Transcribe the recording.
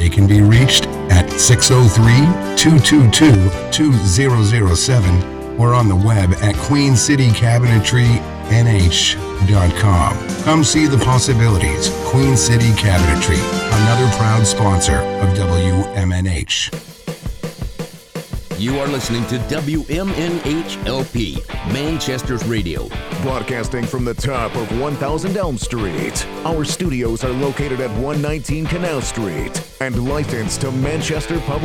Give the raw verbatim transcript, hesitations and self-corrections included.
They can be reached at six oh three, two two two, two zero zero seven or on the web at queen city cabinetry n h dot com. Come see the possibilities. Queen City Cabinetry, another proud sponsor of W M N H. You are listening to W M N H L P, Manchester's radio. Broadcasting from the top of one thousand Elm Street. Our studios are located at one nineteen Canal Street and licensed to Manchester Public